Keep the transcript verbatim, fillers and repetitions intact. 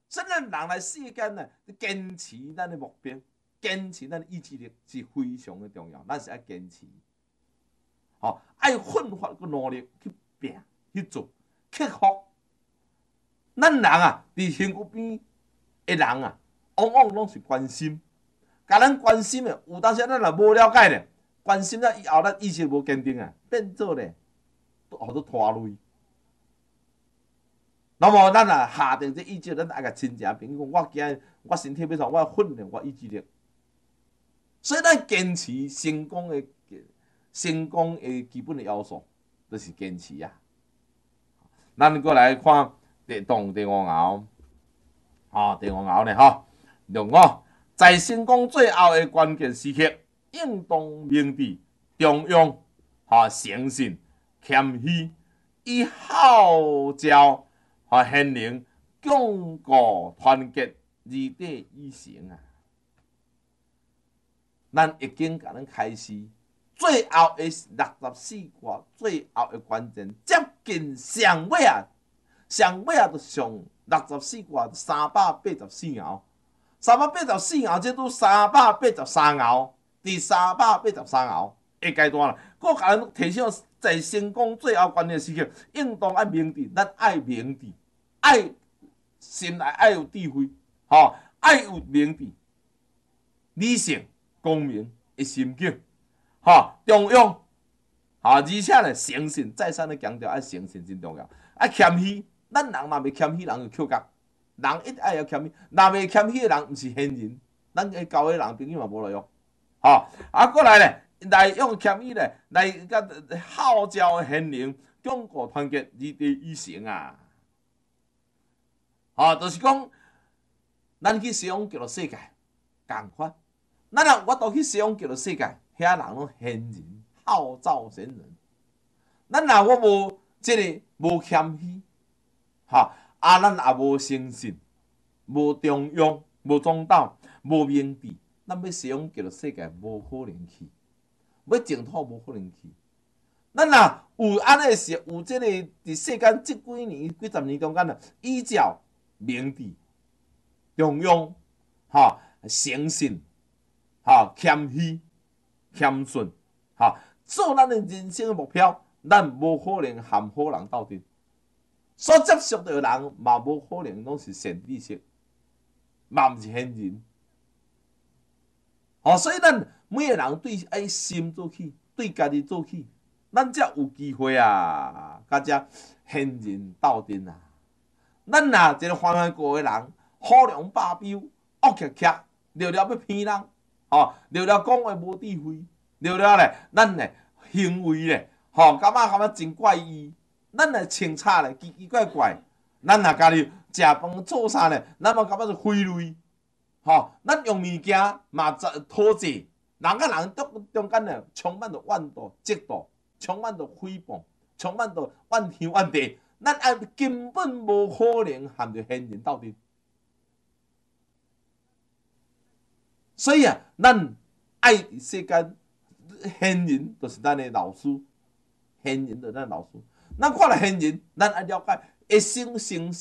所以咱人来世间呢，坚持咱的目标，坚持咱的意志力是非常的重要。咱是要坚持，吼、哦，爱奋发个努力去拼去做克服。咱人啊，伫身躯边的人啊，往往拢是关心，甲咱关心的，有当时咱若无了解咧，关心了以后，咱意识无坚定啊，变做咧，互都拖累。那么咱啊下定这意志，咱爱甲亲情朋友讲，我今日我身体要创，我要训练我意志力。所以咱坚持成功的成功的基本的要素，就是坚持啊。咱过来看第动第五爻，啊，第五爻呢，吼，用我在成功最后的关键时刻，应当明智、中庸、哈诚信、谦虚，以号召。和贤能巩固团结，二地以成啊！咱已经甲咱开始，最后的六十四卦，最后的关键接近上尾啊！上尾啊，就上六十四卦三百八十四爻，三百八十四爻，即拄三百八十三爻，第三百八十三爻的阶段啦。我甲咱提醒，在成功最后关键时刻，应当爱明智，咱爱明智。爱心内爱有智慧，吼、哦，爱有明智、理性、公明的心境，吼、哦，中庸，吼、哦，而且咧诚信，再三咧强调爱诚信真重要，爱谦虚，咱人嘛袂谦虚，人就扣角，人一定爱要谦虚，若袂谦虚的人，毋是贤人，咱嘅交嘅人朋友嘛无路用，吼、哦，啊，过来咧，来用谦虚咧来甲号召贤能，巩固团结，二地以成啊！吼、哦，就是讲，咱去西方极乐世界，共款。咱若我都去西方极乐世界，遐人拢贤人，号召贤人。咱若我无即、這个无谦虚，哈啊，咱也无诚信，无中庸，无中道，无明智，咱要西方极乐世界无可能去，要净土无可能去。咱若有安尼是有即、這個伫世间即几年、几十年中间啊，依照。明智、中庸、哈诚信、哈谦虚、谦顺，哈做咱的人生的目标，咱无可能含好人斗阵。所接触到的人嘛，无可能拢是善知识，嘛毋是贤人。哦，所以咱每个人对爱心做起，对家己做起，咱才有机会啊，甲只贤人斗阵啊。咱若一个反反过的人，好良霸彪、恶客客，了了要骗人，吼，了了讲话无智慧，了了咧，咱咧行为咧，吼，感觉感觉真怪异，咱咧清楚咧，奇奇怪怪，咱若家己食饭做啥咧，咱嘛感觉是非类，吼，咱用物件嘛讨债，人甲人中中间咧充满着怨妒、嫉妒，充满着诽谤，充满着怨天怨地。咱爱根本无可能含着贤人斗阵，所以啊，咱爱伫世间贤人就是咱的老师，贤人就是咱老师。咱看了贤人，咱爱了解一生成